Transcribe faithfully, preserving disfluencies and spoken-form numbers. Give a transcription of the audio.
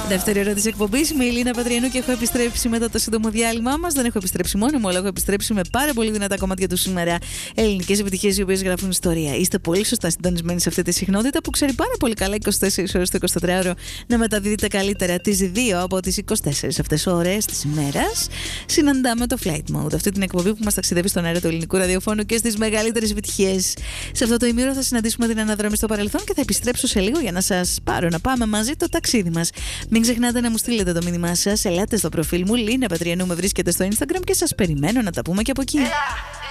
Δεύτερη ώρα της εκπομπής. Είμαι η Ελίνα Πατριανού και έχω επιστρέψει μετά το σύντομο διάλειμμά μας. Δεν έχω επιστρέψει μόνη μου, αλλά έχω επιστρέψει με πάρα πολύ δυνατά κομμάτια του σήμερα. Ελληνικές επιτυχίες οι οποίες γράφουν ιστορία. Είστε πολύ σωστά συντονισμένοι σε αυτή τη συχνότητα που ξέρει πάρα πολύ καλά είκοσι τέσσερις ώρες το εικοσιτετράωρο να μεταδίδετε καλύτερα τις δύο από τις είκοσι τέσσερις αυτές ώρες της ημέρας. Συναντάμε το Flight Mode, αυτή την εκπομπή που μας ταξιδεύει στον αέρα του ελληνικού ραδιοφώνου και στις μεγαλύτερες επιτυχίες. Σε αυτό το ημίωρο θα συναντήσουμε την αναδρομή στο παρελθόν και θα επιστρέψω σε λίγο για να σας πάρω να πάμε μαζί το ταξίδι μας. Μην ξεχνάτε να μου στείλετε το μήνυμά σας. Ελάτε στο προφίλ μου, Λίνα Πατριανού, με βρίσκετε στο Instagram και σας περιμένω να τα πούμε και από εκεί.